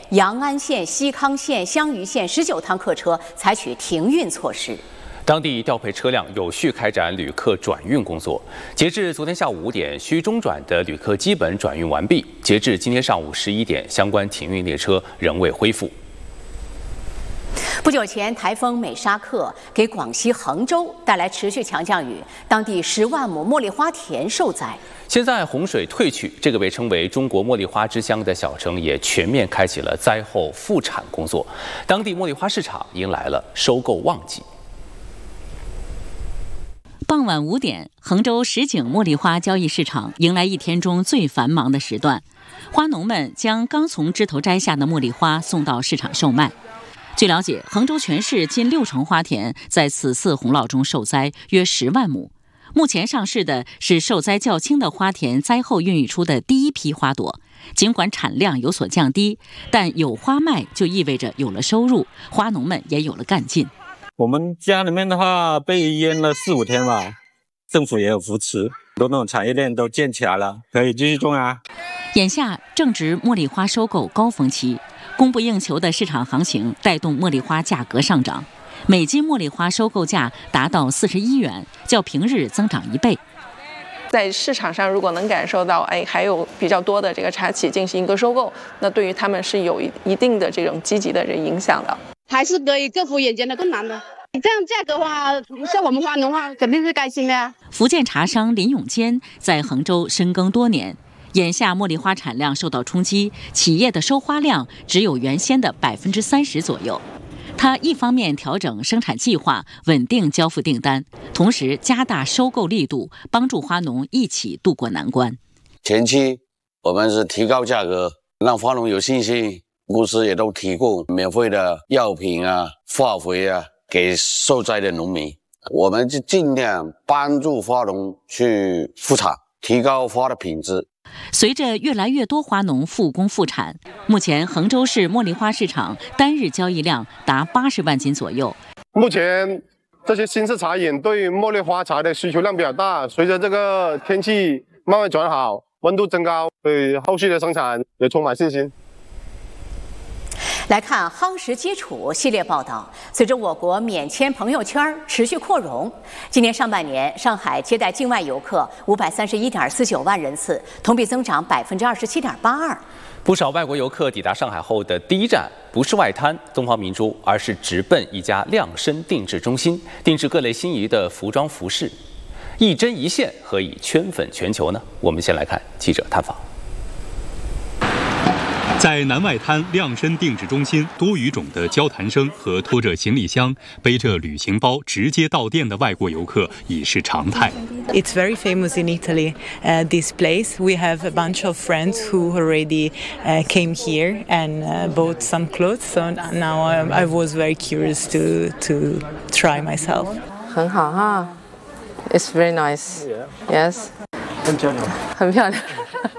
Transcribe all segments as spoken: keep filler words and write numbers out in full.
阳安县、西康县、香屿县十九趟客车采取停运措施。 当地调配车辆，有序开展旅客转运工作。截至昨天下午五点，需中转的旅客基本转运完毕。截至今天上午十一点，相关停运列车仍未恢复。 不久前，台风美沙克给广西衡州带来持续强降雨，当地十万亩茉莉花田受灾。 现在洪水退去，这个被称为中国茉莉花之乡的小城也全面开启了灾后复产工作。当地茉莉花市场迎来了收购旺季。 傍晚五点，衡州什景茉莉花交易市场迎来一天中最繁忙的时段，花农们将刚从枝头摘下的茉莉花送到市场售卖。据了解，衡州全市近六成花田在此次洪涝中受灾，约十万亩。目前上市的是受灾较轻的花田灾后孕育出的第一批花朵。尽管产量有所降低，但有花卖就意味着有了收入，花农们也有了干劲。 我们家里面的话被淹了四五天吧，政府也有扶持，很多那种产业链都建起来了，可以继续种啊。 眼下正值茉莉花收购高峰期，供不应求的市场行情带动茉莉花价格上涨，每斤茉莉花收购价达到四十一元，较平日增长一倍。 在市场上，如果能感受到，哎，还有比较多的这个茶企进行一个收购，那对于他们是有一定的这种积极的这影响的。 还是可以克服眼前的困难的。这样价格的话，像我们花农的话，肯定是开心的呀。 福建茶商林永坚在衡州深耕多年，眼下茉莉花产量受到冲击，企业的收花量只有原先的百分之三十左右。他一方面调整生产计划，稳定交付订单，同时加大收购力度，帮助花农一起渡过难关。 前期我们是提高价格，让花农有信心。 公司也都提供免费的药品啊、化肥啊给受灾的农民，我们就尽量帮助花农去复产，提高花的品质。 随着越来越多花农复工复产，目前衡州市茉莉花市场单日交易量达八十万斤左右。 目前这些新式茶饮对茉莉花茶的需求量比较大，随着这个天气慢慢转好，温度增高，对后续的生产也充满信心。 来看夯实基础系列报道。随着我国免签朋友圈持续扩容，今年上半年，上海接待境外游客五百三十一点四九万人次，同比增长百分之二十七点八二。 不少外国游客抵达上海后的第一站不是外滩东方明珠，而是直奔一家量身定制中心，定制各类心仪的服装服饰。一针一线，何以圈粉全球呢？我们先来看记者探访。 在南外滩量身定制中心，多语种的交谈声和拖着行李箱、背着旅行包直接到店的外国游客已是常态。 It's very famous in Italy. Uh, this place, we have a bunch of friends who already uh, came here and uh, bought some clothes. So now I, I was very curious to to try myself. 很好哈 ，It's very nice. Yes. 很漂亮。 很漂亮。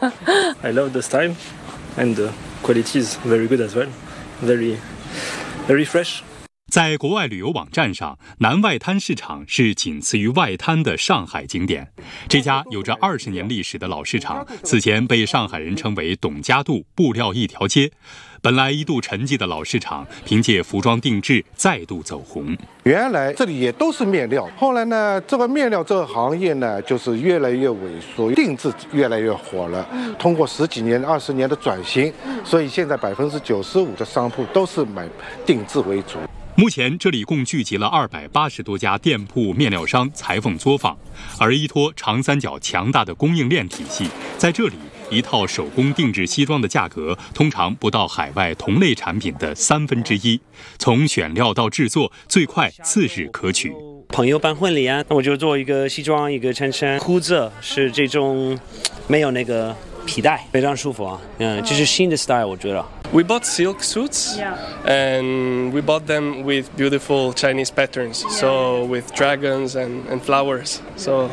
I love the style and the quality is very good as well. Very, very fresh. 在国外旅游网站上，南外滩市场是仅次于外滩的上海景点。这家有着二十年历史的老市场，此前被上海人称为“董家渡布料一条街”。本来一度沉寂的老市场，凭借服装定制再度走红。 原来这里也都是面料，后来呢，这个面料这个行业呢，就是越来越萎缩，定制越来越火了。通过十几年、二十年的转型，所以现在百分之九十五的商铺都是买定制为主。 目前这里共聚集了二百八十多家店铺、面料商、裁缝作坊，而依托长三角强大的供应链体系，在这里一套手工定制西装的价格通常不到海外同类产品的三分之一，从选料到制作，最快次日可取。 朋友办婚礼啊，那我就做一个西装，一个衬衫，裤子是这种没有那个皮带，非常舒服啊。嗯，这是新的 style， 我觉得。 We bought silk suits, yeah. and we bought them with beautiful Chinese patterns, yeah. so with dragons and, and flowers. So,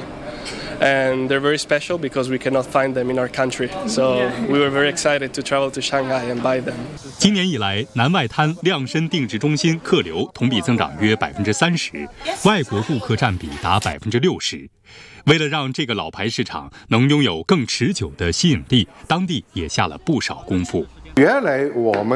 and they're very special because we cannot find them in our country. So we were very excited to travel to Shanghai and buy them. 今年以来，南外滩量身定制中心客流同比增长约百分之三十，外国顾客占比达百分之六十。为了让这个老牌市场能拥有更持久的吸引力，当地也下了不少功夫。 原来我们